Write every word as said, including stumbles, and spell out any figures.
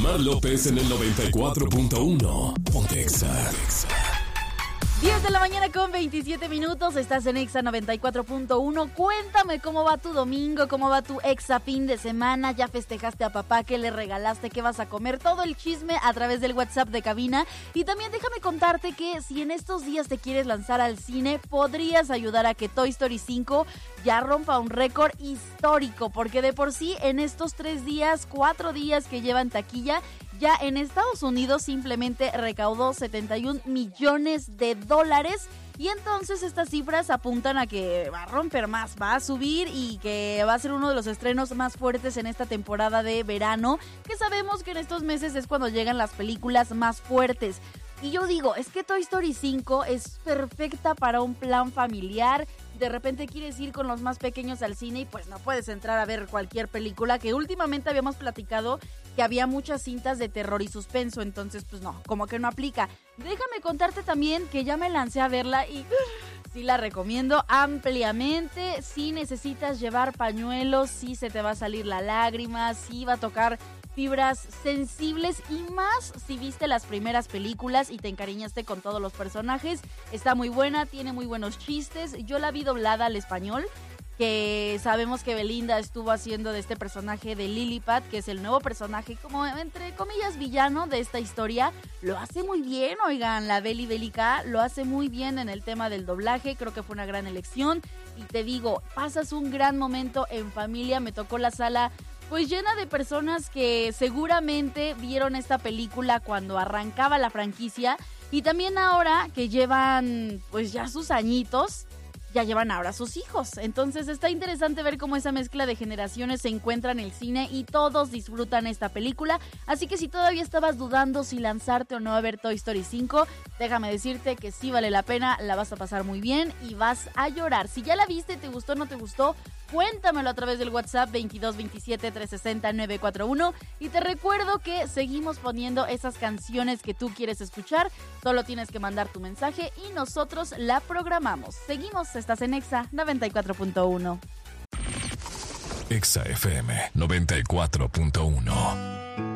Mar López en el noventa y cuatro punto uno. Ponte Exa. diez de la mañana con veintisiete minutos, estás en Exa noventa y cuatro punto uno. Cuéntame cómo va tu domingo, cómo va tu Exa fin de semana. ¿Ya festejaste a papá? ¿Qué le regalaste? ¿Qué vas a comer? Todo el chisme a través del WhatsApp de cabina. Y también déjame contarte que si en estos días te quieres lanzar al cine, podrías ayudar a que Toy Story cinco ya rompa un récord histórico, porque de por sí en estos tres días, cuatro días que llevan taquilla, ya en Estados Unidos simplemente recaudó setenta y un millones de dólares. Y entonces estas cifras apuntan a que va a romper más, va a subir y que va a ser uno de los estrenos más fuertes en esta temporada de verano, que sabemos que en estos meses es cuando llegan las películas más fuertes. Y yo digo, es que Toy Story cinco es perfecta para un plan familiar. De repente quieres ir con los más pequeños al cine y pues no puedes entrar a ver cualquier película, que últimamente habíamos platicado que había muchas cintas de terror y suspenso, entonces pues no, como que no aplica. Déjame contarte también que ya me lancé a verla y sí la recomiendo ampliamente. Si necesitas llevar pañuelos, sí se te va a salir la lágrima, sí va a tocar fibras sensibles, y más si viste las primeras películas y te encariñaste con todos los personajes. Está muy buena, tiene muy buenos chistes. Yo la vi doblada al español, que sabemos que Belinda estuvo haciendo de este personaje de Lilliput, que es el nuevo personaje, como entre comillas villano de esta historia. Lo hace muy bien, oigan, la Beli Bélica lo hace muy bien en el tema del doblaje. Creo que fue una gran elección y te digo, pasas un gran momento en familia. Me tocó la sala pues llena de personas que seguramente vieron esta película cuando arrancaba la franquicia, y también ahora que llevan pues ya sus añitos, ya llevan ahora sus hijos. Entonces está interesante ver cómo esa mezcla de generaciones se encuentra en el cine y todos disfrutan esta película. Así que si todavía estabas dudando si lanzarte o no a ver Toy Story cinco, déjame decirte que sí vale la pena, la vas a pasar muy bien y vas a llorar. Si ya la viste, te gustó o no te gustó, cuéntamelo a través del WhatsApp veintidós veintisiete trescientos sesenta nueve cuatro uno. Y te recuerdo que seguimos poniendo esas canciones que tú quieres escuchar. Solo tienes que mandar tu mensaje y nosotros la programamos. Seguimos, estás en Exa noventa y cuatro punto uno. Exa F M noventa y cuatro punto uno.